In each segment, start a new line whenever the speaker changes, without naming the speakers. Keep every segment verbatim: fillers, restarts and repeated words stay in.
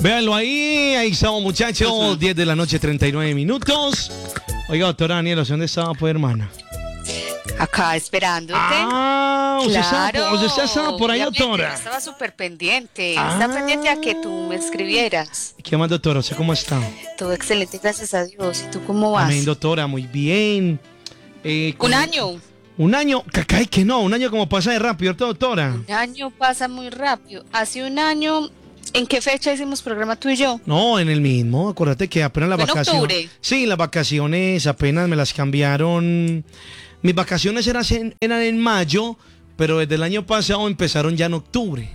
Véanlo ahí, ahí estamos muchachos, uh-huh. diez de la noche, treinta y nueve minutos. Oiga, doctora Daniela, ¿dónde estaba pues, hermana?
Acá esperándote.
Ah, usted,
claro.
estaba, usted estaba por ahí, doctora.
Estaba súper pendiente. Ah. Estaba pendiente a que tú me escribieras.
¿Qué más, doctora? ¿Usted cómo está?
Todo excelente, gracias a Dios. ¿Y tú cómo vas?
Amén, doctora, muy bien.
Eh, ¿Un año?
Un año, cacay que no, un año como pasa de rápido, doctora.
Un año pasa muy rápido. Hace un año, ¿en qué fecha hicimos programa tú y yo?
No, en el mismo, acuérdate que apenas las vacaciones.
¿En octubre?
Sí, las vacaciones apenas me las cambiaron. Mis vacaciones eran en, eran en mayo, pero desde el año pasado empezaron ya en octubre.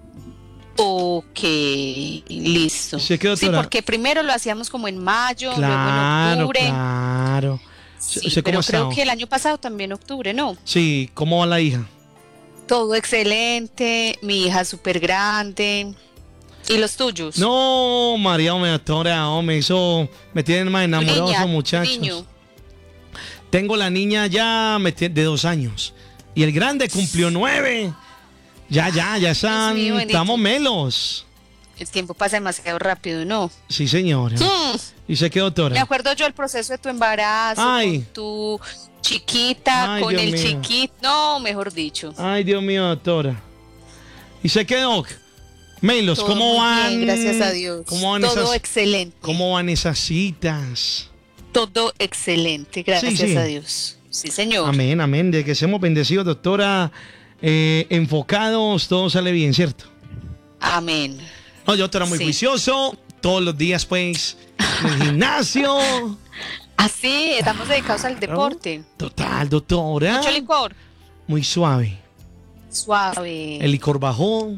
Ok, listo.
¿Sí, qué,
sí, porque primero lo hacíamos como en mayo,
claro,
luego en octubre.
Claro,
sí, ¿cómo pero creo que el año pasado también octubre, ¿no?
Sí, ¿cómo va la hija?
Todo excelente, mi hija súper grande. ¿Y los tuyos?
No, María, me doctora, hombre, eso me tienen más enamorado esos muchachos. Niño. Tengo la niña ya de dos años y el grande cumplió nueve. Ya, ya, ya están, mío, estamos melos.
El tiempo pasa demasiado rápido, ¿no?
Sí, señora. Mm. ¿Y sé qué, doctora?
Me acuerdo yo el proceso de tu embarazo, Ay. con tu chiquita, Ay, con Dios el mío. chiquito, no, mejor dicho.
Ay, Dios mío, doctora. ¿Y sé qué, doc? Melos,
Todo
¿cómo van?
Bien, gracias a Dios.
¿Cómo van
Todo
esas,
excelente.
¿Cómo van esas citas?
Todo excelente, gracias
sí, sí.
a Dios. Sí, señor.
Amén, amén. De que seamos bendecidos, doctora, eh, enfocados, todo sale bien, ¿cierto?
Amén.
No, yo doctora muy sí. juicioso, todos los días, pues, en el gimnasio.
Así, estamos dedicados al deporte.
Total, doctora.
Mucho licor.
Muy suave.
Suave.
El licor bajó.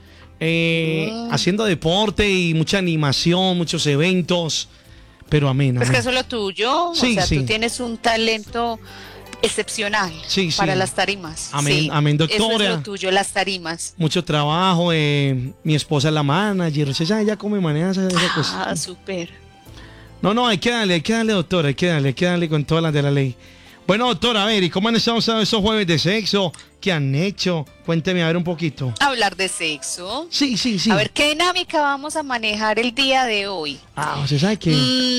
Eh, mm. Haciendo deporte y mucha animación, muchos eventos. Pero amén, amén.
Pues que eso es lo tuyo.
Sí,
o sea,
sí.
tú tienes un talento excepcional
sí, sí.
para las tarimas.
Amén,
sí.
amén, doctora.
Eso es lo tuyo, las tarimas.
Mucho trabajo. Eh, mi esposa es la manager. O sea, ya, ya cómo maneja esa, esa cosa.
Ah, súper.
No, no, hay que darle, hay que darle, doctora. Hay que darle, hay que darle con todas las de la ley. Bueno, doctora, a ver, ¿y cómo han estado esos jueves de sexo? ¿Qué han hecho? Cuénteme, a ver, un poquito.
Hablar de sexo.
Sí, sí, sí.
A ver, ¿qué dinámica vamos a manejar el día de hoy?
Ah, ¿usted sabe qué?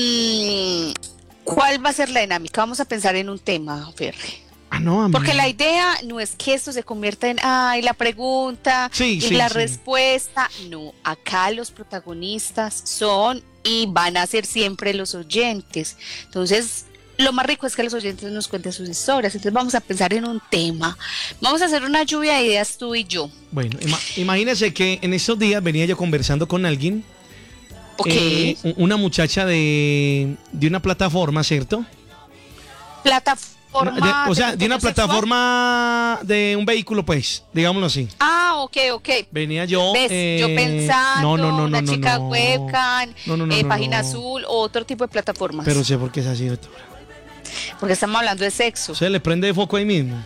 Mm, ¿Cuál va a ser la dinámica? Vamos a pensar en un tema, Ferre.
Ah, no, amiga.
Porque la idea no es que esto se convierta en, ay, la pregunta
sí,
y
sí,
la
sí.
respuesta. No, acá los protagonistas son y van a ser siempre los oyentes. Entonces, lo más rico es que los oyentes nos cuenten sus historias. Entonces vamos a pensar en un tema. Vamos a hacer una lluvia de ideas tú y yo.
Bueno, ima imagínese que en estos días venía yo conversando con alguien.
Ok.
Eh, una muchacha de, de una plataforma, ¿cierto?
Plataforma.
De, o sea,
de,
de una plataforma de un vehículo, pues, digámoslo así.
Ah, ok, ok.
Venía yo.
¿Ves?
Eh,
yo pensando,
no, no, no,
una
no,
chica
no,
webcam,
no, no, no,
eh,
no,
página
no.
azul, otro tipo de plataformas.
Pero sé por qué es así, doctora.
Porque estamos hablando de sexo.
¿Se le prende de foco ahí mismo?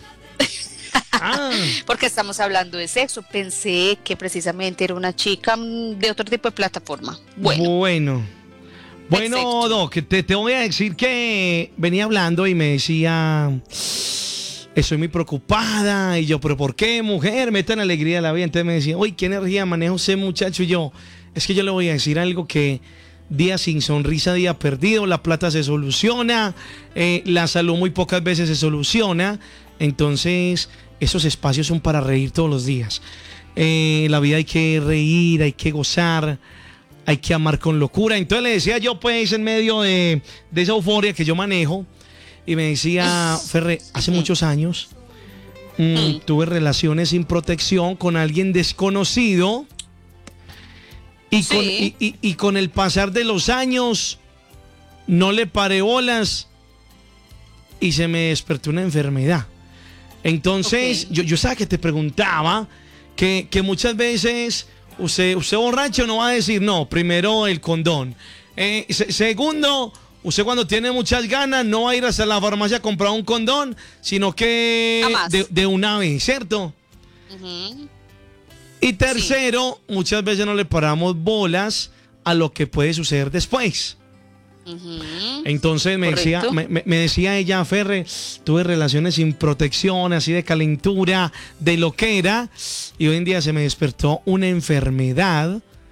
Ah. Porque estamos hablando de sexo. Pensé que precisamente era una chica de otro tipo de plataforma. Bueno.
Bueno, bueno Doc, te, te voy a decir que venía hablando y me decía, estoy muy preocupada. Y yo, ¿pero por qué, mujer? Metan alegría a la vida. Entonces me decía, uy, ¿qué energía maneja usted, muchacho? Y yo, es que yo le voy a decir algo que día sin sonrisa, día perdido. La plata se soluciona, eh, la salud muy pocas veces se soluciona. Entonces, esos espacios son para reír todos los días. Eh, la vida hay que reír, hay que gozar, hay que amar con locura. Entonces le decía yo, pues, en medio de, de esa euforia que yo manejo, y me decía, Ferre, hace muchos años mmm, tuve relaciones sin protección con alguien desconocido. Y, sí. con, y, y, y con el pasar de los años no le paré bolas y se me despertó una enfermedad. Entonces, okay. yo, yo sabía que te preguntaba que, que muchas veces usted, usted borracho no va a decir no, primero el condón. Eh, se, segundo, usted cuando tiene muchas ganas no va a ir hasta la farmacia a comprar un condón, sino que de, de una vez, ¿cierto? Uh-huh. Y tercero, sí. muchas veces no le paramos bolas a lo que puede suceder después. Uh-huh. Entonces me decía, me, me decía ella, Ferre, tuve relaciones sin protección, así de calentura, de loquera, y hoy en día se me despertó una enfermedad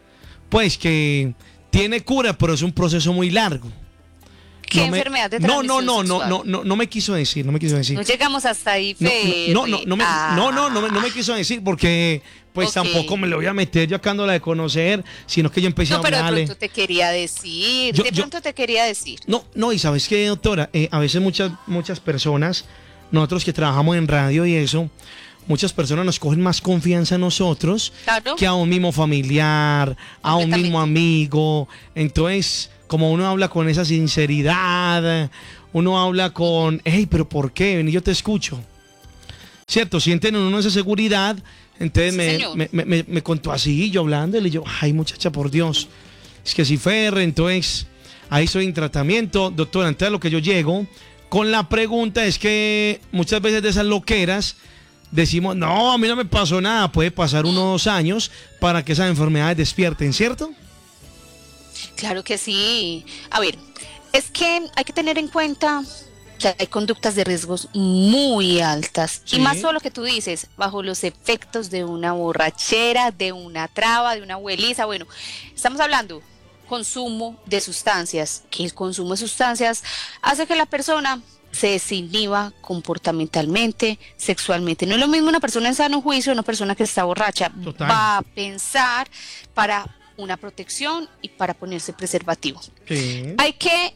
pues que tiene cura, pero es un proceso muy largo.
¿Qué
no me,
enfermedad de
no,
transmisión
no, no, no,
sexual?
no, no, no me quiso decir, no me quiso decir.
No llegamos hasta ahí,
No,
Ferry.
no, no, no, me,
Ah.
no, no, no, me, no me quiso decir porque pues
Ok.
tampoco me lo voy a meter yo acándola de conocer, sino que yo empecé
No,
a
pero de
hablarle.
pronto te quería decir.
Yo-
de
yo-
pronto te quería decir.
No, no, y sabes qué, doctora, Eh, a veces muchas, muchas personas, nosotros que trabajamos en radio y eso, muchas personas nos cogen más confianza en nosotros
Claro.
que a un mismo familiar, a un
Completamente.
mismo amigo. Entonces, como uno habla con esa sinceridad, uno habla con, hey, pero ¿por qué? Ven y yo te escucho. ¿Cierto? Sienten en uno esa seguridad. Entonces
Sí,
me,
señor.
me, me, me- me contó así, yo hablándole, y yo, ay, muchacha, por Dios. Es que si Ferre, entonces, ahí estoy en tratamiento. Doctora, entonces a lo que yo llego con la pregunta es que muchas veces de esas loqueras decimos, no, a mí no me pasó nada. Puede pasar unos años para que esas enfermedades despierten, ¿cierto?
Claro que sí. A ver, es que hay que tener en cuenta que hay conductas de riesgos muy altas.
Sí.
Y más todo lo que tú dices, bajo los efectos de una borrachera, de una traba, de una abueliza. Bueno, estamos hablando consumo de sustancias, que el consumo de sustancias hace que la persona se desinhiba comportamentalmente, sexualmente. No es lo mismo una persona en sano juicio, una persona que está borracha.
Total.
Va a pensar para una protección y para ponerse preservativo.
Sí.
Hay que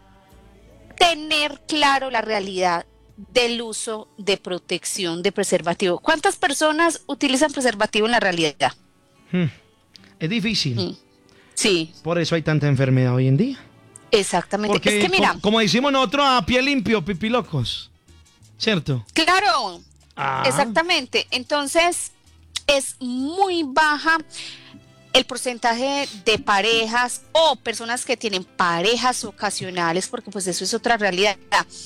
tener claro la realidad del uso de protección de preservativo. ¿Cuántas personas utilizan preservativo en la realidad?
Hmm. Es difícil.
Mm. Sí,
Por eso hay tanta enfermedad hoy en día.
exactamente.
Porque,
es que mira,
como, como decimos nosotros, a pie limpio, pipilocos. ¿Cierto?
claro,
Ah.
exactamente. Entonces, es muy baja el porcentaje de parejas o personas que tienen parejas ocasionales, porque pues eso es otra realidad.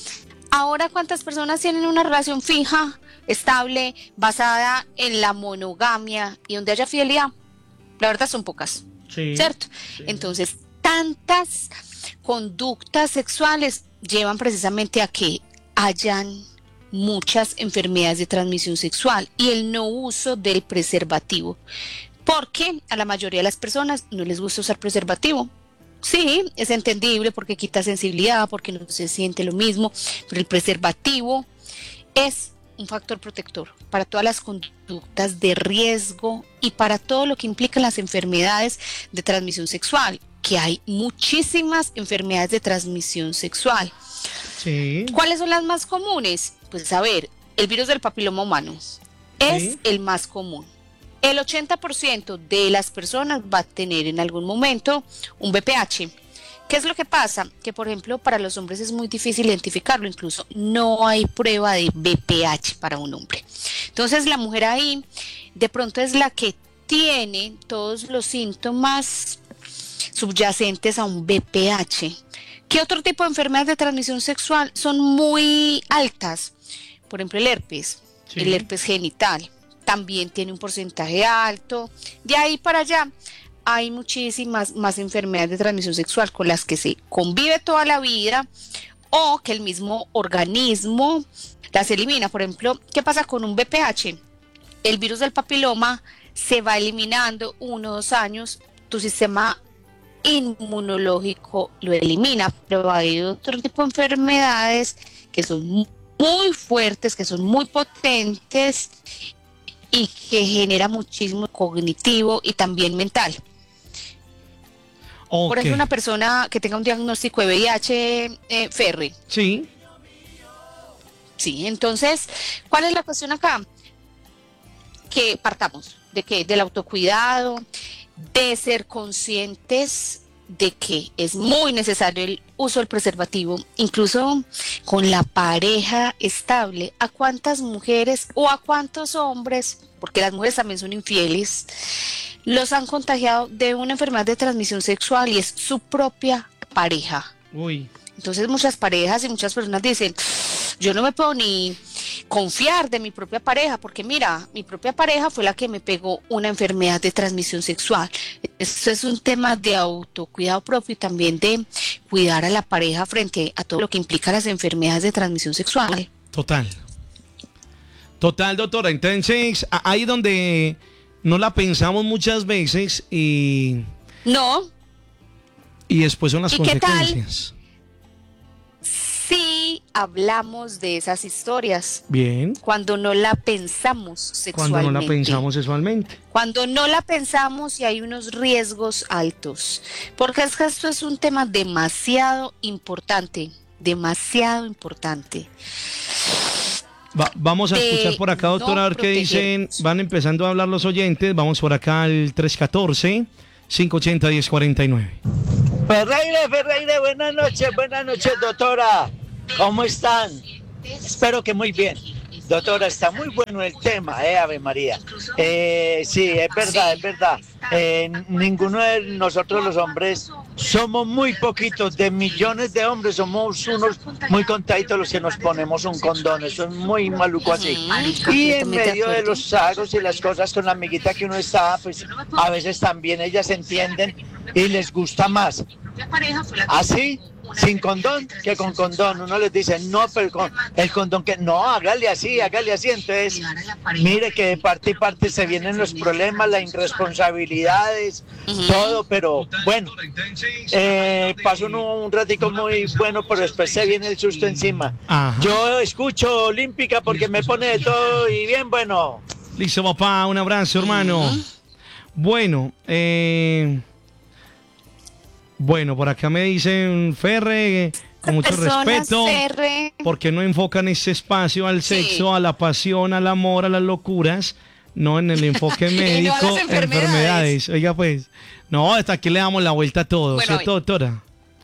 Ahora, ¿cuántas personas tienen una relación fija, estable, basada en la monogamia y donde haya fidelidad? La verdad son pocas,
Sí.
¿cierto? Entonces, tantas conductas sexuales llevan precisamente a que hayan muchas enfermedades de transmisión sexual y el no uso del preservativo. Porque a la mayoría de las personas no les gusta usar preservativo. Sí, es entendible porque quita sensibilidad, porque no se siente lo mismo, pero el preservativo es un factor protector para todas las conductas de riesgo y para todo lo que implican las enfermedades de transmisión sexual, que hay muchísimas enfermedades de transmisión sexual.
Sí.
¿Cuáles son las más comunes? Pues a ver, el virus del papiloma humano es
Sí.
el más común. El ochenta por ciento de las personas va a tener en algún momento un V P H. ¿Qué es lo que pasa? Que, por ejemplo, para los hombres es muy difícil identificarlo, incluso no hay prueba de V P H para un hombre. Entonces, la mujer ahí de pronto es la que tiene todos los síntomas subyacentes a un V P H. ¿Qué otro tipo de enfermedades de transmisión sexual son muy altas? Por ejemplo, el herpes,
Sí.
el herpes genital, también tiene un porcentaje alto. De ahí para allá hay muchísimas más enfermedades de transmisión sexual con las que se convive toda la vida o que el mismo organismo las elimina. Por ejemplo, ¿qué pasa con un V P H? El virus del papiloma se va eliminando uno o dos años, tu sistema inmunológico lo elimina, pero hay otro tipo de enfermedades que son muy fuertes, que son muy potentes y que genera muchísimo cognitivo y también mental.
Ok.
Por ejemplo, una persona que tenga un diagnóstico de V I H, eh, Ferry.
Sí.
Sí, entonces, ¿cuál es la cuestión acá? Que partamos de que del autocuidado, de ser conscientes de que es muy necesario el uso del preservativo, incluso con la pareja estable. ¿A cuántas mujeres o a cuántos hombres, porque las mujeres también son infieles, los han contagiado de una enfermedad de transmisión sexual y es su propia pareja?
Uy.
Entonces muchas parejas y muchas personas dicen, yo no me puedo ni confiar de mi propia pareja, porque mira, mi propia pareja fue la que me pegó una enfermedad de transmisión sexual. Esto es un tema de autocuidado propio y también de cuidar a la pareja frente a todo lo que implica las enfermedades de transmisión sexual.
Total. Total, doctora. Entonces, a- ahí donde no la pensamos muchas veces y
No.
Y después son las
¿Y qué tal
consecuencias.
si hablamos de esas historias
Bien.
cuando no la pensamos sexualmente?
Cuando no la pensamos sexualmente.
Cuando no la pensamos y hay unos riesgos altos. Porque es que esto es un tema demasiado importante, demasiado importante.
Va, vamos a
De
escuchar por acá, doctora,
no
a ver qué dicen.
protegernos.
Van empezando a hablar los oyentes. Vamos por acá al tres uno cuatro, cinco ocho cero, uno cero cuatro nueve.
Ferreira, Ferreira, buenas noches, buenas noches, doctora. ¿Cómo están? Espero que muy bien. Doctora, está muy bueno el tema, ¿eh, Ave María? Eh, sí, es verdad, es verdad. Eh, ninguno de nosotros los hombres somos muy poquitos, de millones de hombres somos unos muy contaditos los que nos ponemos un condón, eso es muy maluco así.
Ujú,
Y en
completamente
medio
de
de
acuerdo.
los sagos y las cosas con la amiguita que uno está, pues a veces también ellas entienden y les gusta más. Así, sin condón que con condón. Uno les dice, no, pero con el condón que no, hágale así, hágale así. Entonces, mire que de parte y parte se vienen los problemas, las irresponsabilidades,
Ujú.
todo, pero bueno, eh, pasó uno un ratico muy bueno, pero después se viene el susto encima.
Ajá.
Yo escucho Olímpica porque me pone de todo y bien bueno.
Listo, papá, un abrazo, hermano. Bueno, eh, bueno, por acá me dicen, Ferre, con mucho
Personas,
respeto,
R.
¿por qué no enfocan ese espacio al
Sí.
sexo, a la pasión, al amor, a las locuras? No en el enfoque
Y no a
médico,
las enfermedades.
enfermedades. Oiga, pues, no, hasta aquí le damos la vuelta a todo,
Bueno,
¿cierto, doctora?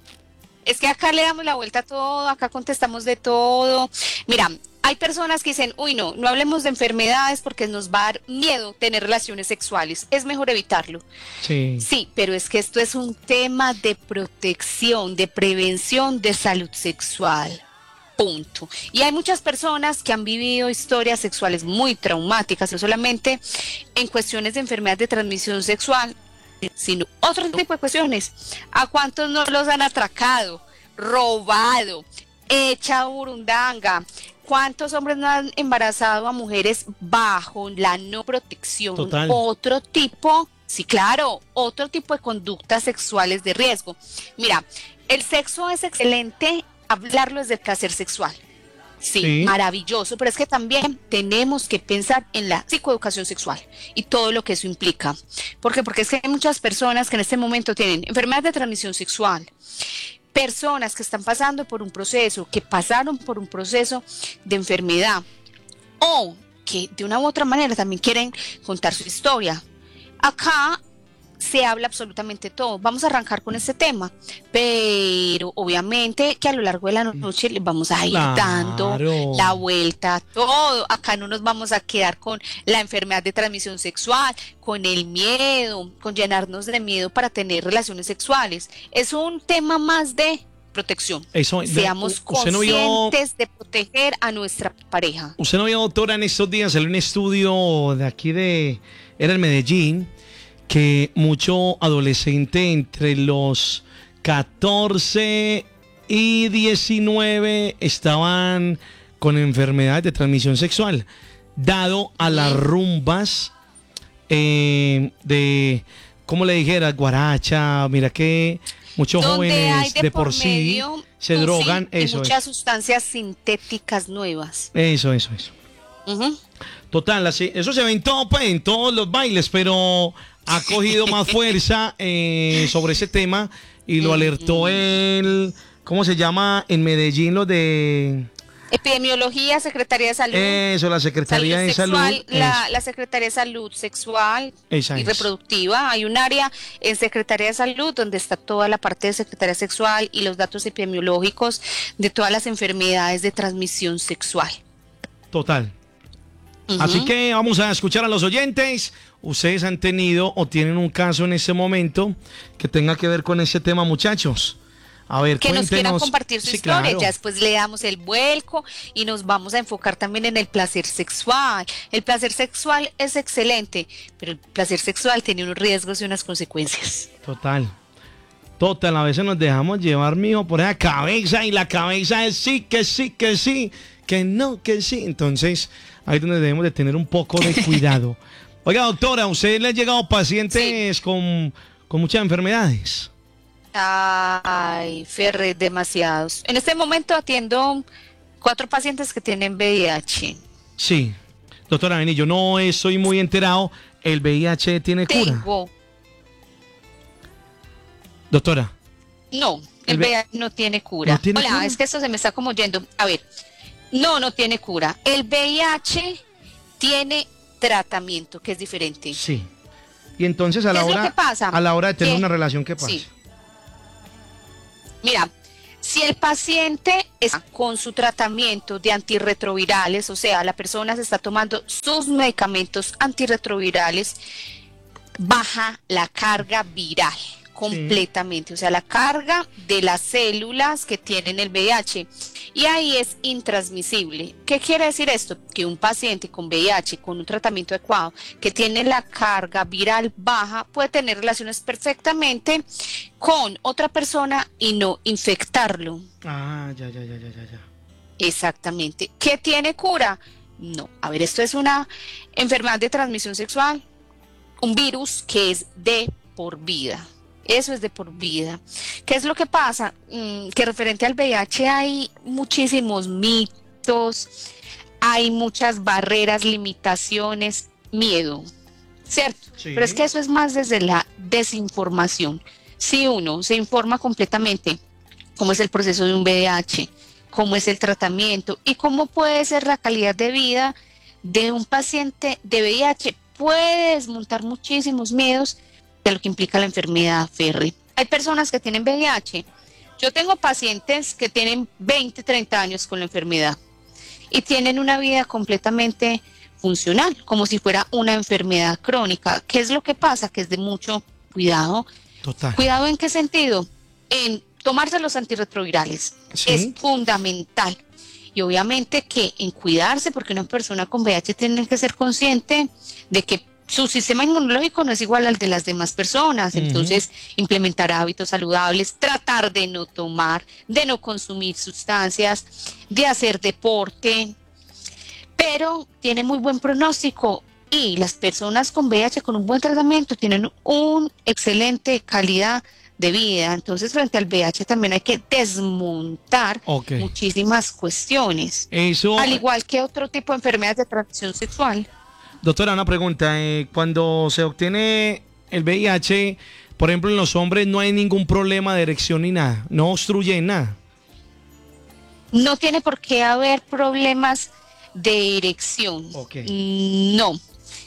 Es que acá le damos la vuelta a todo, acá contestamos de todo. Mira, hay personas que dicen, uy, no, no hablemos de enfermedades porque nos va a dar miedo tener relaciones sexuales. Es mejor evitarlo.
Sí.
Sí, pero es que esto es un tema de protección, de prevención de salud sexual. Punto. Y hay muchas personas que han vivido historias sexuales muy traumáticas, no solamente en cuestiones de enfermedades de transmisión sexual, sino otro tipo de cuestiones. ¿A cuántos no los han atracado, robado, hecha burundanga? ¿Cuántos hombres no han embarazado a mujeres bajo la no protección?
Total.
Otro tipo, sí, claro, otro tipo de conductas sexuales de riesgo. Mira, el sexo es excelente, hablarlo desde el placer sexual. Sí,
Sí.
maravilloso, pero es que también tenemos que pensar en la psicoeducación sexual y todo lo que eso implica. ¿Por qué? Porque es que hay muchas personas que en este momento tienen enfermedades de transmisión sexual, personas que están pasando por un proceso, que pasaron por un proceso de enfermedad o que de una u otra manera también quieren contar su historia. Acá se habla absolutamente todo. Vamos a arrancar con este tema, pero obviamente que a lo largo de la noche les vamos a ir
Claro.
dando la vuelta a todo. Acá no nos vamos a quedar con la enfermedad de transmisión sexual, con el miedo, con llenarnos de miedo para tener relaciones sexuales. Es un tema más de protección.
Eso, de-
Seamos
usted no vio-
conscientes de proteger a nuestra pareja.
Usted no vio, doctora, en estos días salió un estudio de aquí de, era en Medellín, que mucho adolescente entre los catorce y diecinueve estaban con enfermedades de transmisión sexual, dado a las rumbas eh, de, ¿cómo le dijera? Guaracha, mira que muchos
Donde hay
jóvenes de, por, sí
medio,
se
tú sí,
drogan,
y
eso
muchas
es.
sustancias sintéticas nuevas.
Eso, eso, eso.
Ujú.
Total, así, eso se ve en, todo, pues, en todos los bailes, pero ha cogido más fuerza eh, sobre ese tema y lo alertó el, ¿cómo se llama? En Medellín, lo de...
Epidemiología, Secretaría de Salud.
Eso, la Secretaría de
Sexual,
Salud.
La,
eso.
la Secretaría de Salud Sexual
Esa
y
es.
Reproductiva. Hay un área en Secretaría de Salud donde está toda la parte de Secretaría Sexual y los datos epidemiológicos de todas las enfermedades de transmisión sexual.
Total.
Ujú.
Así que vamos a escuchar a los oyentes. Ustedes han tenido o tienen un caso en ese momento que tenga que ver con ese tema, muchachos. A ver,
Que nos quieran
cuéntenos.
compartir su
Sí,
historia,
claro.
ya después le damos el vuelco y nos vamos a enfocar también en el placer sexual. El placer sexual es excelente, pero el placer sexual tiene unos riesgos y unas consecuencias.
Total. Total, a veces nos dejamos llevar, mijo, por esa cabeza y la cabeza es sí, que sí, que sí, que no, que sí. Entonces, ahí es donde debemos de tener un poco de cuidado. Oiga, doctora, ¿a usted le han llegado pacientes
Sí.
con, con muchas enfermedades.
Ay, Ferre, demasiados. En este momento atiendo cuatro pacientes que tienen V I H.
Sí. Doctora Beni, yo no estoy muy enterado. ¿El V I H tiene cura?
Tengo.
Doctora.
No, el,
El
V I H no tiene cura.
¿No tiene
Hola,
cura?
es que esto se me está como yendo. A ver, no, no tiene cura. El V I H tiene tratamiento, que es diferente.
Sí. Y entonces a
¿Qué
la
es lo
hora,
que pasa?
a la hora de tener
Que-
una relación, ¿qué pasa?
Sí. Mira, si el paciente está con su tratamiento de antirretrovirales, o sea, la persona se está tomando sus medicamentos antirretrovirales, baja la carga viral completamente, o sea, la carga de las células que tienen el V I H, y ahí es intransmisible. ¿Qué quiere decir esto? Que un paciente con V I H, con un tratamiento adecuado, que tiene la carga viral baja, puede tener relaciones perfectamente con otra persona y no infectarlo.
Ah, ya, ya, ya, ya, ya, ya.
Exactamente. ¿Qué tiene cura? No. A ver, esto es una enfermedad de transmisión sexual, un virus que es de por vida. Eso es de por vida. ¿Qué es lo que pasa? Mm, que referente al V I H hay muchísimos mitos, hay muchas barreras, limitaciones, miedo, ¿cierto?
Sí.
Pero es que eso es más desde la desinformación. Si uno se informa completamente cómo es el proceso de un V I H, cómo es el tratamiento y cómo puede ser la calidad de vida de un paciente de V I H, puede desmontar muchísimos miedos de lo que implica la enfermedad, Ferry. Hay personas que tienen V I H. Yo tengo pacientes que tienen veinte, treinta años con la enfermedad y tienen una vida completamente funcional, como si fuera una enfermedad crónica. ¿Qué es lo que pasa? Que es de mucho cuidado.
Total.
¿Cuidado en qué sentido? En tomarse los antirretrovirales.
Sí.
Es fundamental. Y obviamente que en cuidarse, porque una persona con V I H tiene que ser consciente de que su sistema inmunológico no es igual al de las demás personas.
Ujú.
Entonces, implementar hábitos saludables, tratar de no tomar, de no consumir sustancias, de hacer deporte, pero tiene muy buen pronóstico. Y las personas con V I H con un buen tratamiento tienen una excelente calidad de vida. Entonces, frente al V I H también hay que desmontar
Ok.
muchísimas cuestiones,
Eso,
al igual que otro tipo de enfermedades de transmisión sexual.
doctora, una pregunta. eh, cuando se obtiene el V I H, por ejemplo, en los hombres no hay ningún problema de erección ni nada. No obstruye en nada.
No tiene por qué haber problemas de erección.
Ok.
No.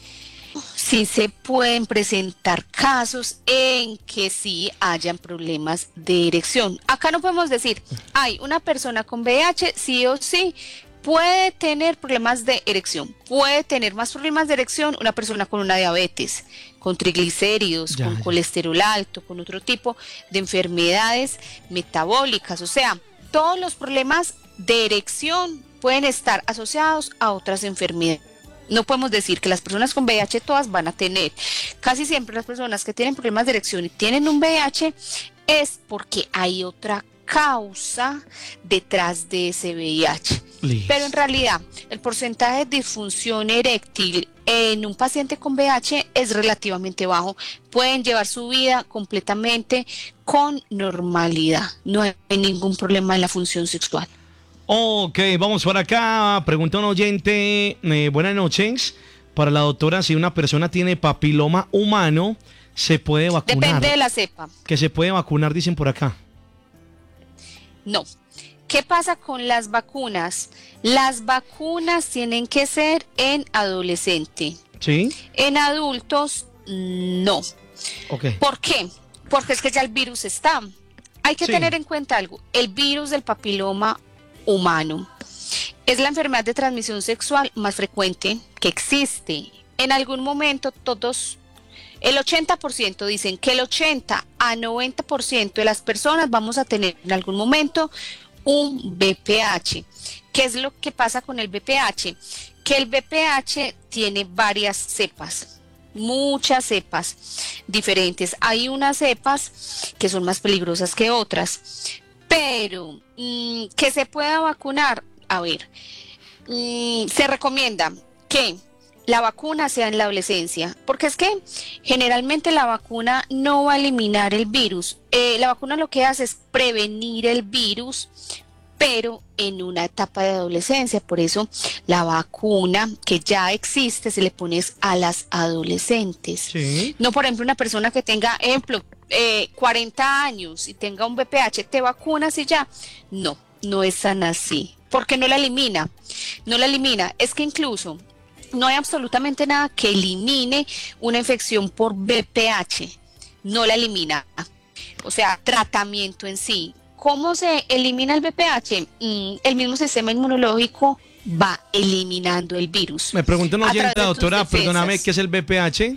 Sí se pueden presentar casos en que sí hayan problemas de erección. Acá no podemos decir, hay una persona con V I H, sí o sí, puede tener problemas de erección. Puede tener más problemas de erección una persona con una diabetes, con triglicéridos,
Ya,
con
ya.
colesterol alto, con otro tipo de enfermedades metabólicas. O sea, todos los problemas de erección pueden estar asociados a otras enfermedades. No podemos decir que las personas con V I H todas van a tener. Casi siempre las personas que tienen problemas de erección y tienen un V I H es porque hay otra causa detrás de ese V I H.
Listo.
Pero en realidad el porcentaje de disfunción eréctil en un paciente con V I H es relativamente bajo. Pueden llevar su vida completamente con normalidad. No hay ningún problema en la función sexual.
Ok, vamos por acá. Pregunta un oyente. eh, buenas noches. Para la doctora, si una persona tiene papiloma humano, ¿se puede vacunar?
Depende de la cepa.
Que se puede vacunar, dicen por acá.
No. ¿Qué pasa con las vacunas? Las vacunas tienen que ser en adolescente.
¿Sí?
En adultos, no.
Ok.
¿Por qué? Porque es que ya el virus está. Hay que
Sí.
tener en cuenta algo. El virus del papiloma humano es la enfermedad de transmisión sexual más frecuente que existe. En algún momento todos, el ochenta por ciento dicen que el ochenta a noventa por ciento de las personas vamos a tener en algún momento un V P H. ¿Qué es lo que pasa con el V P H? Que el V P H tiene varias cepas, muchas cepas diferentes. Hay unas cepas que son más peligrosas que otras, pero mmm, que se pueda vacunar. A ver, mmm, se recomienda que la vacuna sea en la adolescencia, porque es que generalmente la vacuna no va a eliminar el virus. Eh, la vacuna lo que hace es prevenir el virus, pero en una etapa de adolescencia. Por eso la vacuna que ya existe se le pone a las adolescentes.
Sí.
No, por ejemplo, una persona que tenga, ejemplo, eh, cuarenta años y tenga un V P H, ¿te vacunas y ya? No, no es tan así, porque no la elimina, no la elimina. Es que incluso no hay absolutamente nada que elimine una infección por V P H, no la elimina. O sea, tratamiento en sí. ¿Cómo se elimina el V P H? Mm, el mismo sistema inmunológico va eliminando el virus.
Me pregunta una
a
oyente,
través de tus
doctora, perdóname,
defensas.
¿qué es el V P H?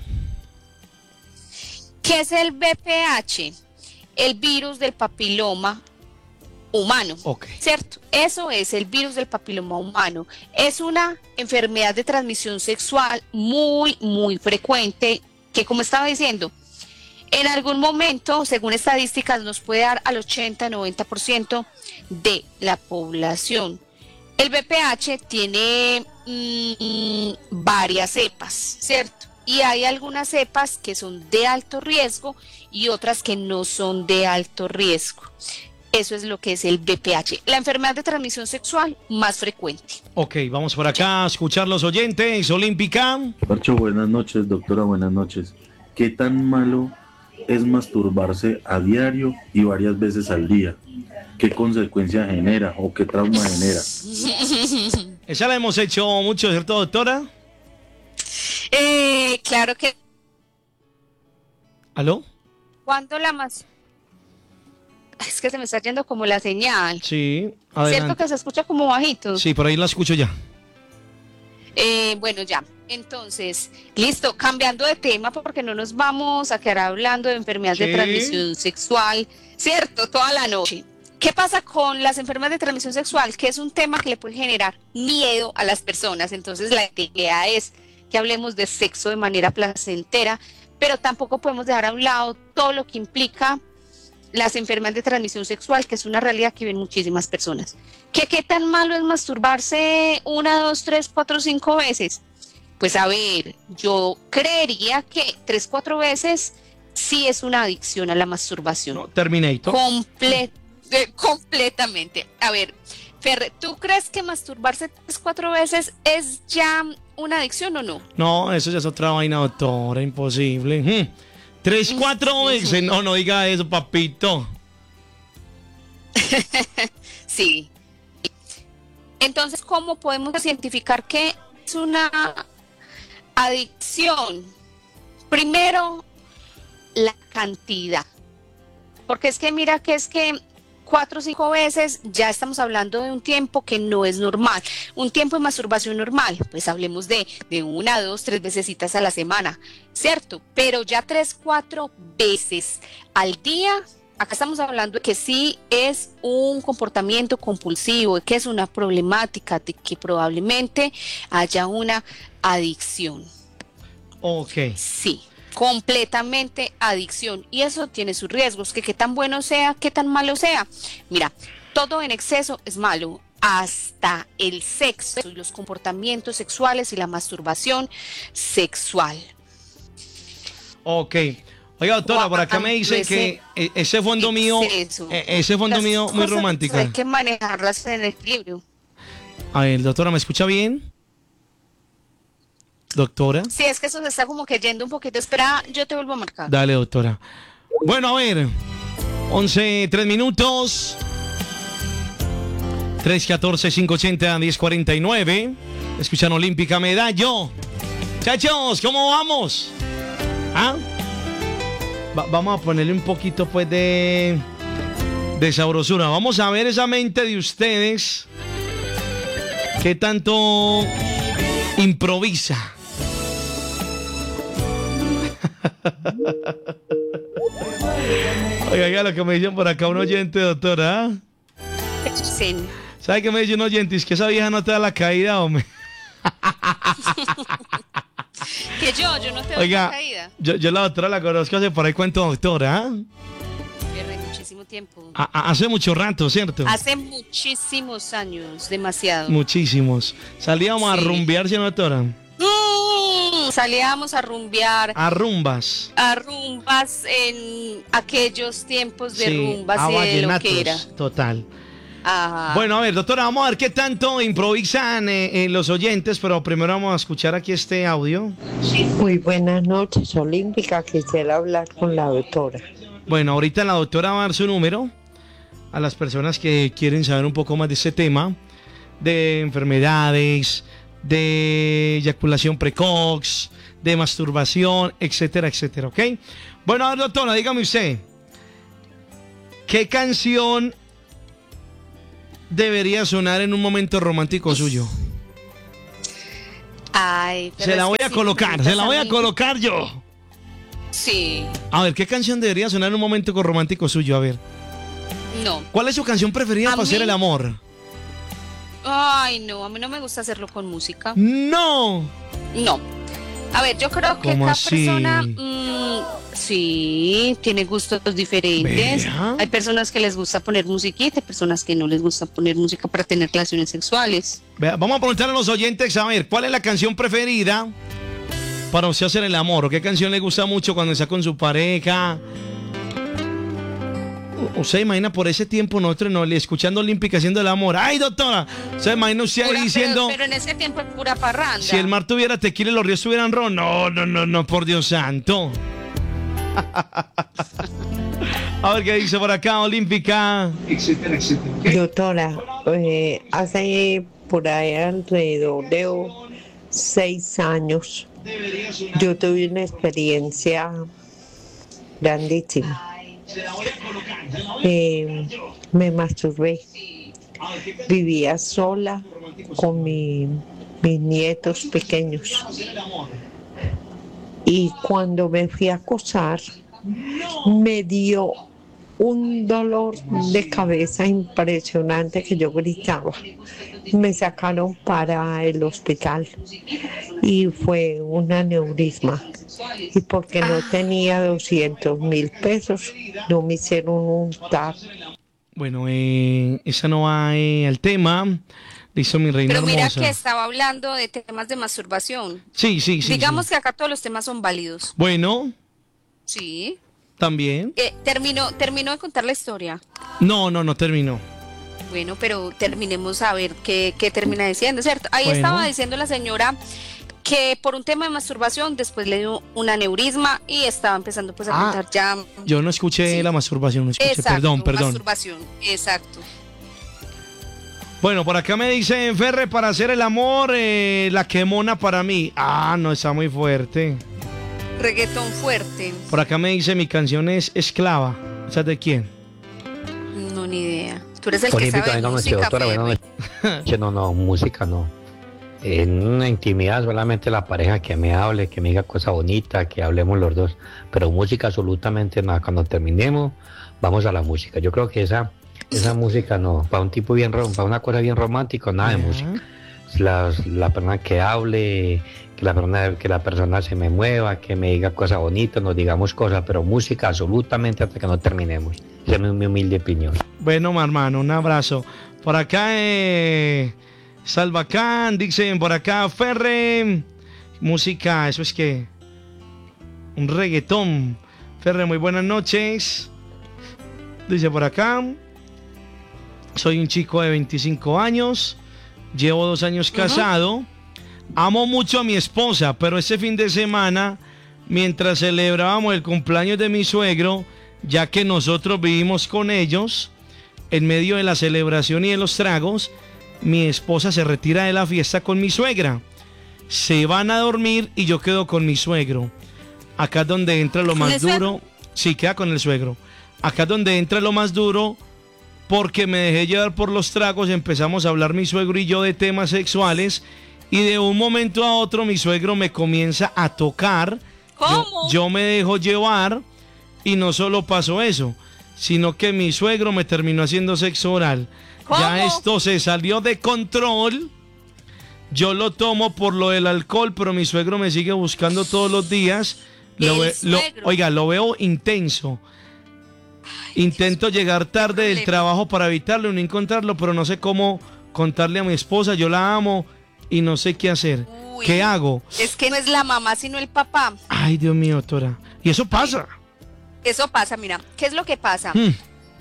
¿Qué es el V P H? El virus del papiloma humano,
Ok.
¿cierto? Eso es el virus del papiloma humano. Es una enfermedad de transmisión sexual muy, muy frecuente que, como estaba diciendo, en algún momento, según estadísticas, nos puede dar al ochenta a noventa por ciento de la población. El V P H tiene mmm, varias cepas, ¿cierto? Y hay algunas cepas que son de alto riesgo y otras que no son de alto riesgo. Eso es lo que es el V P H, la enfermedad de transmisión sexual más frecuente.
Ok, vamos por acá a escuchar los oyentes. Olímpica.
Parcho, buenas noches, doctora, buenas noches. ¿Qué tan malo es masturbarse a diario y varias veces al día? ¿Qué consecuencia genera o qué trauma genera?
Esa la hemos hecho mucho, ¿cierto, doctora?
Eh, claro que
¿Aló?
cuando la más... Es que se me está yendo como la señal.
Sí,
¿Cierto
adelante.
que se escucha como bajito?
Sí, por ahí la escucho ya.
Eh, bueno, ya. Entonces, listo, cambiando de tema porque no nos vamos a quedar hablando de enfermedades
Sí.
de transmisión sexual, ¿cierto? Toda la noche. ¿Qué pasa con las enfermedades de transmisión sexual? Que es un tema que le puede generar miedo a las personas. Entonces, la idea es que hablemos de sexo de manera placentera, pero tampoco podemos dejar a un lado todo lo que implica las enfermedades de transmisión sexual, que es una realidad que ven muchísimas personas. ¿Qué, qué tan malo es masturbarse una, dos, tres, cuatro, cinco veces? Pues a ver, yo creería que tres, cuatro veces sí es una adicción a la masturbación.
No, Terminator.
Comple- eh, completamente. A ver, Ferre, ¿tú crees que masturbarse tres, cuatro veces es ya una adicción o no?
No, eso ya es otra vaina, doctora, imposible. Hmm. Tres, cuatro veces. No, no diga eso, papito.
Sí. Entonces, ¿cómo podemos identificar que es una adicción? Primero, la cantidad. Porque es que mira que es que cuatro o cinco veces ya estamos hablando de un tiempo que no es normal. Un tiempo de masturbación normal, pues hablemos de, de una, dos, tres vecesitas a la semana, ¿cierto? Pero ya tres, cuatro veces al día, acá estamos hablando de que sí es un comportamiento compulsivo, de que es una problemática, de que probablemente haya una adicción.
Ok.
Sí, completamente adicción. Y eso tiene sus riesgos, que qué tan bueno sea, qué tan malo sea. Mira, todo en exceso es malo, hasta el sexo y los comportamientos sexuales y la masturbación sexual.
Ok. Oiga, doctora, por acá me dicen que eh, ese fondo mío,
Exceso.
eh, ese fondo
Las
mío muy
cosas
romántico.
Hay que manejarlas en equilibrio.
A ver, doctora, ¿me escucha bien? Doctora.
Sí, es que eso se está como que yendo un poquito. Espera, yo te vuelvo a marcar.
Dale, doctora. Bueno, a ver. once, tres minutos. tres catorce, cinco ochenta, diez cuarenta y nueve. Escuchan Olímpica Medallo. Chachos, ¿cómo vamos? ¿Ah? Va- vamos a ponerle un poquito, pues, de... de sabrosura. Vamos a ver esa mente de ustedes. ¿Qué tanto improvisa? Oiga, oiga, lo que me dicen por acá un oyente, doctora. ¿Ah?
Sí.
¿Sabe qué me dice un oyente? Es que esa vieja no te da la caída, hombre.
Que yo, yo no te doy
Oiga,
la caída.
yo, yo la doctora la conozco hace por ahí cuento, doctora. ¿Ah?
Pierde muchísimo tiempo.
A- a- hace mucho rato, ¿cierto?
Hace muchísimos años, demasiado.
Muchísimos. Salíamos a
Sí.
rumbear, ¿sí, doctora?
Mm, salíamos a rumbear,
A rumbas.
a rumbas en aquellos tiempos de
Sí,
rumbas
a
y de lo que era.
vallenatos. Total.
Ajá.
Bueno, a ver, doctora, vamos a ver qué tanto improvisan eh, eh, los oyentes, pero primero vamos a escuchar aquí este audio.
Muy buenas noches, Olímpica. Quisiera hablar con la doctora.
Bueno, ahorita la doctora va a dar su número a las personas que quieren saber un poco más de este tema, de enfermedades, de eyaculación precoz, de masturbación, etcétera, etcétera, ¿ok? Bueno, a ver, doctora, dígame usted, ¿qué canción debería sonar en un momento romántico suyo?
Ay, pero
Se la
es
voy
que
a
si
colocar,
me
se la voy a
mí-
colocar yo.
Sí,
A ver, ¿qué canción debería sonar en un momento romántico suyo? A ver,
no.
¿cuál es su canción preferida
A
para hacer
mí-
el amor?
Ay, no, a mí no me gusta hacerlo con música.
No.
No. A ver, yo creo que
¿Cómo
cada
así?
persona, mm, sí, tiene gustos diferentes.
Vea.
Hay personas que les gusta poner musiquita, hay personas que no les gusta poner música para tener relaciones sexuales.
Vea, vamos a preguntar a los oyentes, a ver, ¿cuál es la canción preferida para usted hacer el amor? ¿O qué canción le gusta mucho cuando está con su pareja? O sea, imagina por ese tiempo nosotros no, le escuchando Olímpica haciendo el amor. ¡Ay, doctora! O sea, imagina usted ahí
Pura-
diciendo,
pero, pero en ese tiempo es pura parranda.
si el mar tuviera tequila y los ríos tuvieran ron. No, no, no, no, por Dios santo. A ver qué dice por acá, Olímpica.
Doctora, eh, hace por ahí alrededor de seis años yo tuve una experiencia grandísima. Eh, me masturbé. Vivía sola con mi- mis nietos pequeños. Y cuando me fui a acostar, me dio un dolor de cabeza impresionante que yo gritaba. Me sacaron para el hospital y fue un aneurisma. Y porque no tenía doscientos mil pesos, no me hicieron un T A C.
Bueno, eh, esa no va eh, al tema. Listo, mi reina
Pero mira
hermosa.
que estaba hablando de temas de masturbación.
Sí, sí, sí.
Digamos
sí.
que acá todos los temas son válidos.
Bueno,
Sí.
también.
Eh, terminó, terminó de contar la historia.
No, no, no terminó.
Bueno, pero terminemos a ver qué, qué termina diciendo, ¿cierto? Ahí
Bueno.
estaba diciendo la señora que por un tema de masturbación después le dio un aneurisma y estaba empezando pues a
Ah,
contar ya.
Yo no escuché
Sí.
la masturbación, no escuché.
Exacto,
Perdón, perdón.
masturbación, exacto.
Bueno, por acá me dicen, Ferre, para hacer el amor, eh, la quemona para mí. Ah, no, está muy fuerte.
Reggaetón fuerte,
Por acá me dice, mi canción es Esclava. ¿Sabes de quién?
no ni idea. Tú eres el que
Olímpica,
sabe de
buenas noches,
música,
doctora, buenas
Ferre.
noches. No, no, música no. En una intimidad solamente la pareja que me hable, que me diga cosas bonitas, que hablemos los dos. Pero música absolutamente nada. Cuando terminemos, vamos a la música. Yo creo que esa, esa música no. Para un tipo bien, rom- para una cosa bien romántica, nada de
Ya.
música. La, la persona que hable, que la persona, que la persona se me mueva, que me diga cosas bonitas, nos digamos cosas, pero música absolutamente hasta que no terminemos. Esa es mi humilde opinión.
Bueno, mi hermano, un abrazo. Por acá, eh, Salvacán, dicen por acá, Ferre, música, eso es que, un reggaetón. Ferre, muy buenas noches. Dice por acá, soy un chico de veinticinco años, llevo dos años casado, amo mucho a mi esposa, pero ese fin de semana, mientras celebrábamos el cumpleaños de mi suegro, ya que nosotros vivimos con ellos, en medio de la celebración y de los tragos, mi esposa se retira de la fiesta con mi suegra. Se van a dormir y yo quedo con mi suegro. Acá es donde entra lo
¿Con
más
el suegro?
duro. Sí, queda con el suegro. Acá es donde entra lo más duro, porque me dejé llevar por los tragos, empezamos a hablar mi suegro y yo de temas sexuales, y de un momento a otro mi suegro me comienza a tocar.
¿Cómo?
Yo, yo me dejo llevar, y no solo pasó eso, sino que mi suegro me terminó haciendo sexo oral.
¿Cómo?
Ya esto se salió de control. Yo lo tomo por lo del alcohol, pero mi suegro me sigue buscando todos los días. Lo
El
ve- lo-
suegro.
oiga, lo veo intenso. Intento llegar tarde del
problema.
trabajo para evitarlo y no encontrarlo, pero no sé cómo contarle a mi esposa. Yo la amo y no sé qué hacer.
Uy,
¿Qué hago?
Es que no es la mamá, sino el papá.
Ay, Dios mío, doctora. Y eso pasa.
Eso pasa, mira, ¿qué es lo que pasa?
Mm.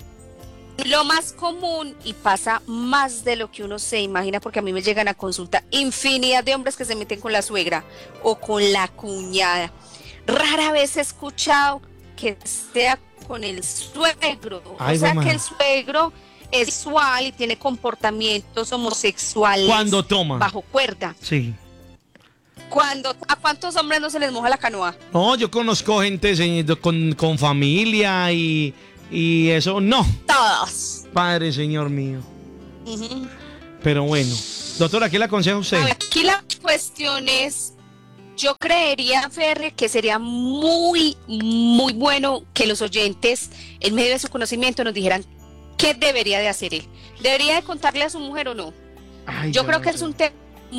Lo más común, y pasa más de lo que uno se imagina, porque a mí me llegan a consulta infinidad de hombres que se meten con la suegra o con la cuñada. Rara vez he escuchado que sea con el suegro.
Ay,
o sea,
mamá.
que el suegro es sexual y tiene comportamientos homosexuales
Cuando toma.
bajo cuerda.
Sí.
Cuando, ¿a cuántos hombres no se les moja la canoa?
No, yo conozco gente señor, con, con familia y, y eso. No,
Todos.
Padre Señor mío.
Ujú.
Pero bueno. Doctora, ¿qué le aconseja usted?
A ver, aquí la cuestión es, yo creería, Ferre, que sería muy, muy bueno que los oyentes, en medio de su conocimiento, nos dijeran qué debería de hacer él. ¿Debería de contarle a su mujer o no?
Ay,
Yo
yo
creo
no
que
sé.
es un tema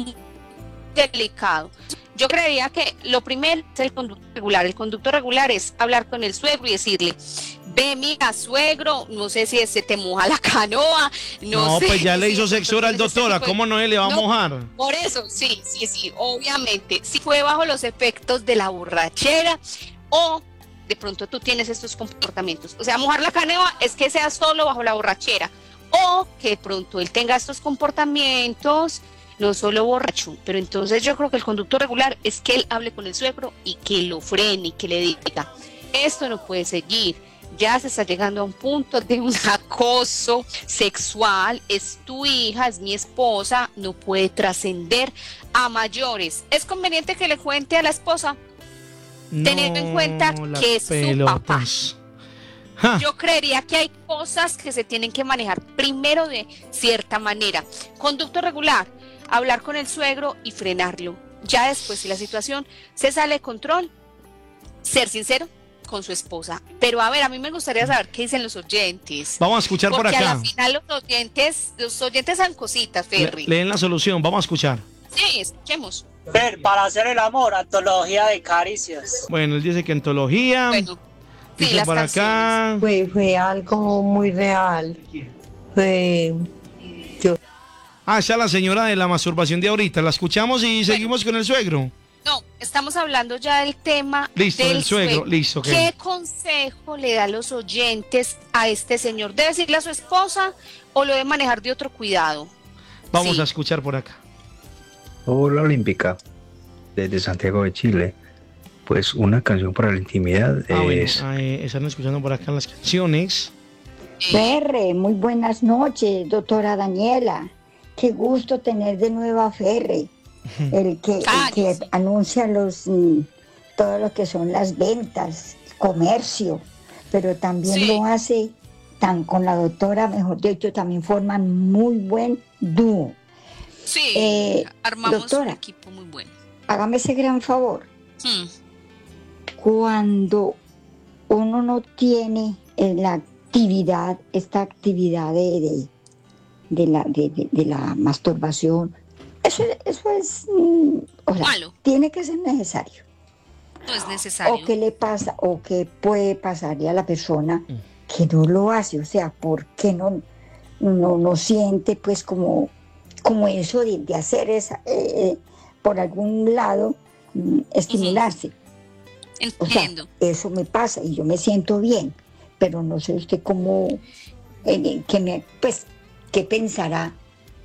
delicado. Yo creería que lo primero es el conducto regular. El conducto regular es hablar con el suegro y decirle, ve, mira, suegro, no sé si se te moja la canoa, no,
No,
sé
pues ya le
si
hizo
de pronto
sexo oral,
tienes ese
doctora.
tipo de-
¿Cómo no le va a
No,
mojar?
Por eso, sí, sí, sí, obviamente. Si fue bajo los efectos de la borrachera o de pronto tú tienes estos comportamientos. O sea, mojar la canoa es que sea solo bajo la borrachera o que de pronto él tenga estos comportamientos, no solo borracho. Pero entonces yo creo que el conducto regular es que él hable con el suegro y que lo frene y que le diga, esto no puede seguir. Ya se está llegando a un punto de un acoso sexual, es tu hija, es mi esposa, no puede trascender a mayores. ¿Es conveniente que le cuente a la esposa? Teniendo en cuenta
No, las
que es su
pelotas. Ja.
Yo creería que hay cosas que se tienen que manejar primero de cierta manera. Conducto regular, hablar con el suegro y frenarlo. Ya después, si la situación se sale de control, ser sincero con su esposa. Pero a ver, a mí me gustaría saber qué dicen los oyentes.
Vamos a escuchar por
Porque a
acá.
la final los oyentes, los oyentes dan cositas,
Le-
Ferry.
leen la solución. Vamos a escuchar.
Sí, escuchemos.
Fer, para hacer el amor, antología de caricias.
Bueno, él dice que antología.
Bueno, sí,
dice
las
por acá.
Fue, fue algo muy real. Fue, yo
Ah, esa es la señora de la masturbación de ahorita. La escuchamos y seguimos con el suegro.
no, estamos hablando ya del tema
Listo,
del
del suegro, listo, ok.
¿Qué consejo le da a los oyentes a este señor? ¿Debe decirle a su esposa o lo debe manejar de otro cuidado?
Vamos
Sí.
a escuchar por acá.
Hola Olímpica, desde Santiago de Chile. Pues una canción para la intimidad
Ah, bueno,
es...
ah, eh, están escuchando por acá las canciones.
Ferre, muy buenas noches, doctora Daniela. Qué gusto tener de nuevo a Ferre, el que, el que
Cállese.
anuncia los mm, todo lo que son las ventas, comercio, pero también
Sí.
lo hace tan con la doctora, mejor dicho, también forman muy buen dúo.
Sí,
Eh,
armamos
doctora.
un equipo muy bueno.
Hágame ese gran favor.
Hmm.
Cuando uno no tiene eh, la actividad, esta actividad de, de, de la, de, de- de la masturbación, eso, eso es, mm, o sea,
Malo.
tiene que ser necesario.
No es necesario.
O qué le pasa, o qué puede pasarle a la persona que no lo hace, o sea, ¿por qué no, no, no siente pues como, como eso de, de hacer esa, eh, por algún lado, mm, estimularse? O sea,
Entiendo.
eso me pasa y yo me siento bien, pero no sé usted cómo, eh, que me, pues, qué pensará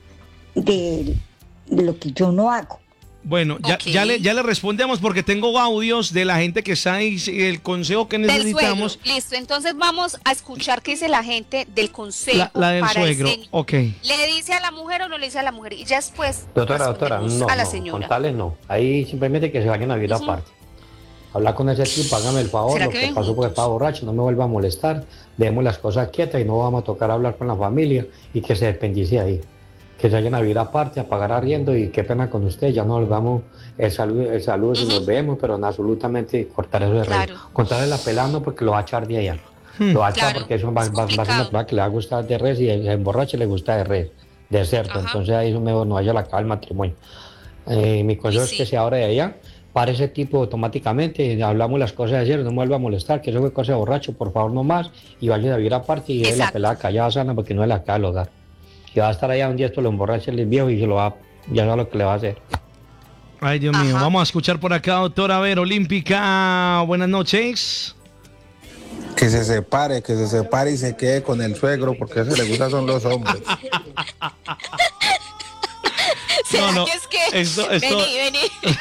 de, de lo que yo no hago.
Bueno, ya,
Ok.
ya, le, ya le respondemos porque tengo audios de la gente que está ahí, el consejo que
Del
necesitamos.
suegro. Listo, entonces vamos a escuchar qué dice la gente del consejo
La, la del
para el
suegro,
señor.
ok.
¿Le dice a la mujer o no le dice a la mujer? Y ya después
Doctora, doctora,
respondemos
no,
a la
no,
señora.
con tales no. Ahí simplemente que se vayan a vivir
Ujú.
aparte. Hablar con ese tipo, hágame el favor,
¿Será
lo
que
que
ven
pasó porque
juntos?
estaba borracho, no me vuelva a molestar, dejemos las cosas quietas y no vamos a tocar hablar con la familia y que se dependice ahí. Que se vayan a vivir aparte, a pagar arriendo y qué pena con usted, ya nos vamos, el saludo, el saludo si
Ujú.
nos vemos, pero no, absolutamente cortar eso de raíz.
Claro.
Contarle la pelando porque lo va a echar de allá.
Hmm.
Lo va a echar
Claro,
porque eso va,
es
va- va a ser una
complicado.
persona que le va a gustar de res y el, el borracho le gusta de res, de cerdo.
Ajá.
Entonces ahí eso me, no vaya a la calma el matrimonio. Eh, mi consejo
Y
es
sí.
que se abra de allá, para ese tipo automáticamente, hablamos las cosas de ayer, no me vuelva a molestar, que eso fue cosa de borracho, por favor no más, y vaya a vivir aparte y deje la
Exacto.
pelada callada sana porque no es la acá al hogar. Que va a estar allá un día esto lo emborracha el viejo y se lo va a ya no lo que le va a hacer.
Ay, Dios mío.
Ajá.
Vamos a escuchar por acá, doctora. A ver, Olímpica, buenas noches.
Que se separe, que se separe y se quede con el suegro, porque eso le gusta son los hombres.
¿Será
No, no,
que es que...
esto- esto-
Vení, vení.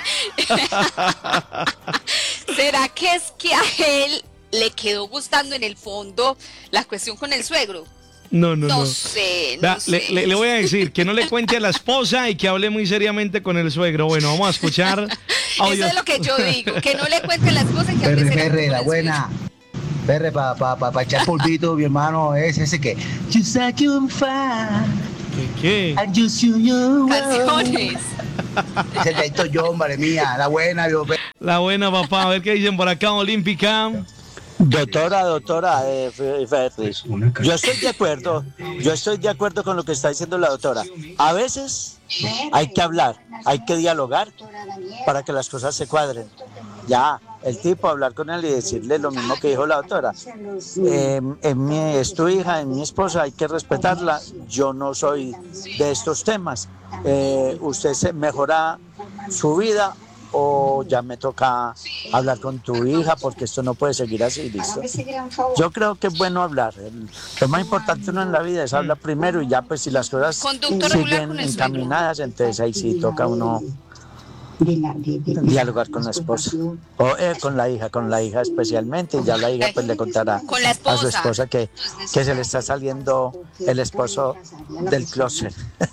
¿Será que es que a él le quedó gustando en el fondo la cuestión con el suegro?
No, no,
No,
no.
sé, no
Vea,
sé.
le, le- le voy a decir que no le cuente a la esposa y que hable muy seriamente con el suegro. Bueno, vamos a escuchar
Eso
audios.
es lo que yo digo, que no le cuente a la esposa y que hable
Perre,
seriamente
perre,
con
la
el
buena. Perre, para pa, pa, pa echar polvito, mi hermano, es ese que. You said you fire,
¿Qué?
and you see you well.
Canciones.
Es el de Héctor John, madre mía, la buena, yo.
La buena, papá. A ver qué dicen por acá, Olímpica.
Doctora, doctora, eh, Fe- Ferris, yo estoy de acuerdo, yo estoy de acuerdo con lo que está diciendo la doctora. A veces hay que hablar, hay que dialogar para que las cosas se cuadren. Ya, el tipo hablar con él y decirle lo mismo que dijo la doctora. Eh, en mi, es tu hija, es mi esposa, hay que respetarla. Yo no soy de estos temas. Eh, usted se mejora su vida o ya me toca hablar con tu hija porque esto no puede seguir así, listo. Yo creo que es bueno hablar. El- lo más importante uno en la vida es hablar primero y ya pues si las cosas
Conducto regular
siguen
con el suegro.
encaminadas, entonces ahí sí toca uno dialogar con la esposa o eh, con la hija, con la hija especialmente, y ya la hija pues le contará
Con la
a su
esposa.
esposa que, que se le está saliendo el esposo del closet.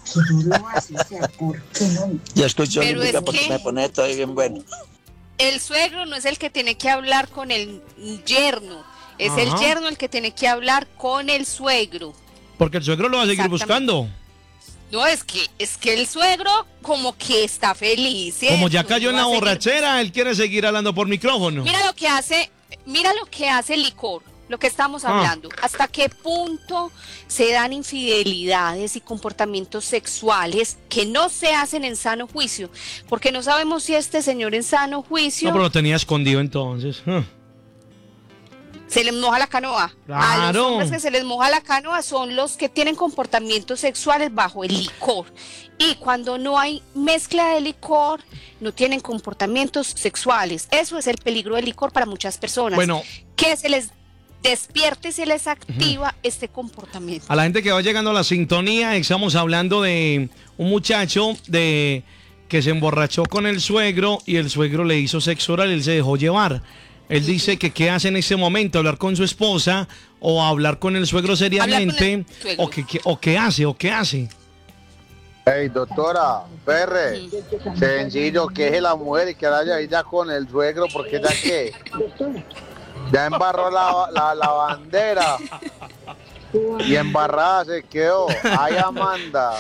Yo escucho
Pero
música
es
porque
que-
me pone todo bien bueno.
El suegro no es el que tiene que hablar con el yerno, es el
Ajá.
yerno el que tiene que hablar con el suegro.
Porque el suegro lo va a seguir
Exactamente.
buscando.
No, es que es que el suegro como que está feliz.
Como ya
¿cierto?
cayó en
Va
la
a seguir-
borrachera, él quiere seguir hablando por micrófono.
Mira lo que hace, mira lo que hace el licor, lo que estamos
Ah.
hablando. ¿Hasta qué punto se dan infidelidades y comportamientos sexuales que no se hacen en sano juicio? Porque no sabemos si este señor en sano juicio
No, pero lo tenía escondido entonces. Ah.
se les moja la canoa. A los
Claro.
hombres que se les moja la canoa son los que tienen comportamientos sexuales bajo el licor. Y cuando no hay mezcla de licor, no tienen comportamientos sexuales. Eso es el peligro del licor para muchas personas.
Bueno.
Que se les despierte, se les activa este comportamiento.
A la gente que va llegando a la sintonía, estamos hablando de un muchacho de que se emborrachó con el suegro y el suegro le hizo sexo oral y él se dejó llevar. Él dice que qué hace en ese momento, hablar con su esposa o hablar con el suegro seriamente,
el suegro.
o, que, que- o qué hace, o qué hace.
Hey, doctora, Perre, sencillo, que es la mujer y que vaya ella con el suegro, porque ya que ya embarró la, la, la bandera y embarrada se quedó. Ay, Amanda.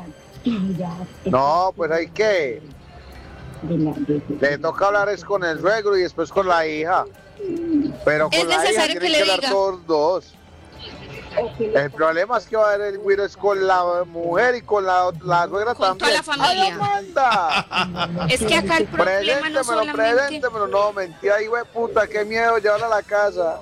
No, pues hay que. Le toca hablar es con el suegro y después con la hija. Pero con
Es
la hija
necesario
tienen
que
que,
le
hablar
diga.
todos dos. El problema es que va a haber el güiro es con la mujer y con la, la suegra
Con toda
también.
la familia.
¡Ay, Amanda!
Es que acá el problema no
Preséntemelo,
solamente...
preséntemelo. No, mentira, hijo de puta, qué miedo llevarla a la casa.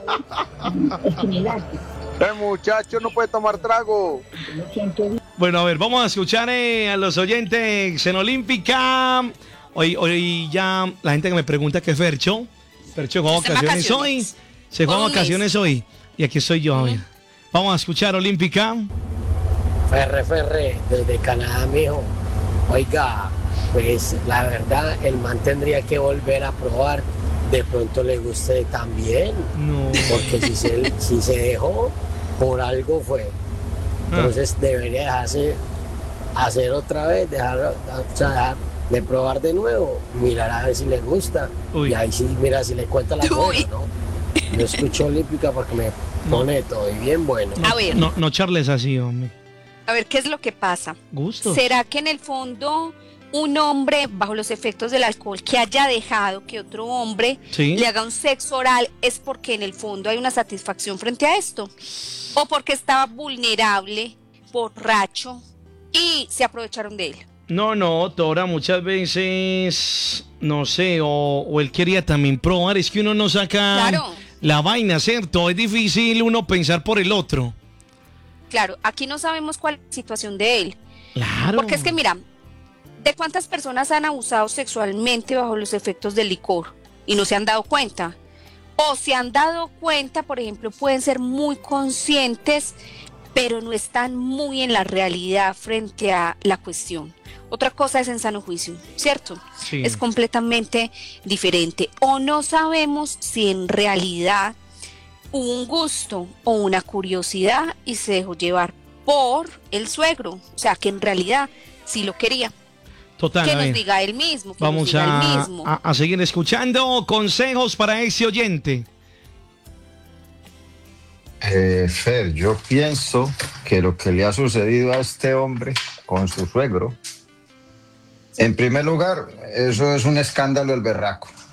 El muchacho no puede tomar trago.
Bueno, a ver, vamos a escuchar eh, a los oyentes en Olímpica. Hoy, hoy ya la gente que me pregunta qué es Fercho. Fercho juega
Está en
vacaciones hoy.
vacaciones.
Se juega
Por un
vacaciones hoy. Y aquí estoy yo, a ver. Vamos a escuchar Olímpica.
Ferre, Ferre, desde Canadá, mijo. Oiga, pues la verdad, el man tendría que volver a probar. De pronto le guste también.
No.
Porque si se, si se dejó, por algo fue. Entonces debería dejarse hacer otra vez, dejar, o sea, dejar de probar de nuevo, mirar a ver si le gusta.
Uy.
Y ahí sí, mira si le cuenta la
Uy.
buena, ¿no? Yo escucho Olímpica porque me pone todo y bien bueno.
A ver,
No, no charles así, hombre.
a ver, ¿qué es lo que pasa?
Gusto.
¿Será que en el fondo un hombre bajo los efectos del alcohol que haya dejado que otro hombre
Sí.
le haga un sexo oral es porque en el fondo hay una satisfacción frente a esto? ¿O porque estaba vulnerable, borracho y se aprovecharon de él?
No, no, Tora, muchas veces, no sé, o, o él quería también probar. Es que uno no saca
Claro.
la vaina, ¿cierto? Es difícil uno pensar por el otro.
Claro, aquí no sabemos cuál es la situación de él.
Claro.
Porque es que mira, ¿De cuántas personas han abusado sexualmente bajo los efectos del licor y no se han dado cuenta? O se han dado cuenta, por ejemplo, pueden ser muy conscientes, pero no están muy en la realidad frente a la cuestión. Otra cosa es en sano juicio, ¿cierto?
Sí.
Es completamente diferente. O no sabemos si en realidad hubo un gusto o una curiosidad y se dejó llevar por el suegro. O sea, que en realidad sí lo quería.
Total.
Que
a
nos
ver.
diga él mismo. Que
Vamos
nos diga
a,
él mismo.
a, a seguir escuchando consejos para ese oyente.
Eh, Fer, yo pienso que lo que le ha sucedido a este hombre con su suegro, en primer lugar, eso es un escándalo del berraco.